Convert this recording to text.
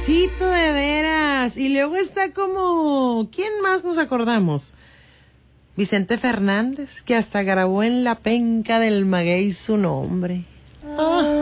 Diosito de veras. Y luego está como, ¿quién más nos acordamos? Vicente Fernández, que hasta grabó en la penca del maguey su nombre.